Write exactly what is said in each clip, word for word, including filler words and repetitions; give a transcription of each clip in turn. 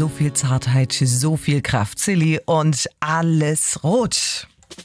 so viel Zartheit, so viel Kraft. Silly und alles rot.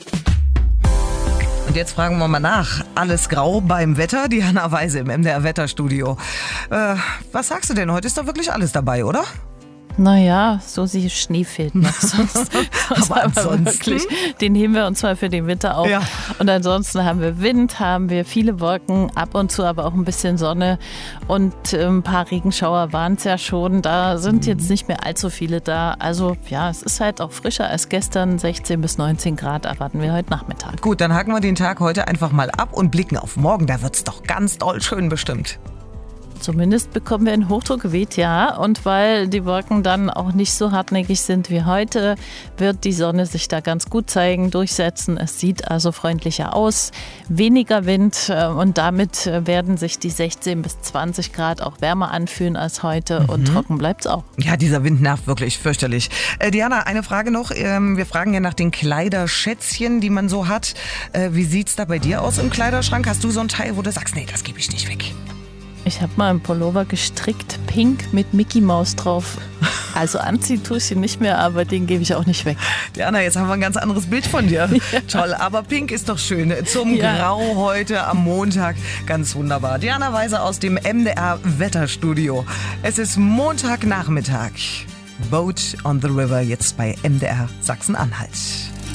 Und jetzt fragen wir mal nach. Alles grau beim Wetter? Diana Weise im M D R Wetterstudio. Äh, was sagst du denn? Heute ist doch wirklich alles dabei, oder? Naja, so sie Schnee fehlt noch. Sonst, sonst aber ansonsten? Wirklich, den heben wir uns mal für den Winter auf. Ja. Und ansonsten haben wir Wind, haben wir viele Wolken, ab und zu aber auch ein bisschen Sonne. Und ein paar Regenschauer waren es ja schon. Da sind mhm. jetzt nicht mehr allzu viele da. Also ja, es ist halt auch frischer als gestern. sechzehn bis neunzehn Grad erwarten wir heute Nachmittag. Gut, dann haken wir den Tag heute einfach mal ab und blicken auf morgen. Da wird es doch ganz doll schön bestimmt. Zumindest bekommen wir ein Hochdruckgebiet, ja. Und weil die Wolken dann auch nicht so hartnäckig sind wie heute, wird die Sonne sich da ganz gut zeigen, durchsetzen. Es sieht also freundlicher aus, weniger Wind und damit werden sich die sechzehn bis zwanzig Grad auch wärmer anfühlen als heute mhm. und trocken bleibt es auch. Ja, dieser Wind nervt wirklich fürchterlich. Äh, Diana, eine Frage noch. Ähm, wir fragen ja nach den Kleiderschätzchen, die man so hat. Äh, wie sieht es da bei dir aus im Kleiderschrank? Hast du so ein Teil, wo du sagst, nee, das gebe ich nicht weg? Ich habe mal einen Pullover gestrickt, pink mit Mickey Maus drauf. Also anziehen tue ich ihn nicht mehr, aber den gebe ich auch nicht weg. Diana, jetzt haben wir ein ganz anderes Bild von dir. Ja. Toll, aber pink ist doch schön. Zum ja. Grau heute am Montag. Ganz wunderbar. Diana Weise aus dem M D R Wetterstudio. Es ist Montagnachmittag. Boat on the River jetzt bei M D R Sachsen-Anhalt.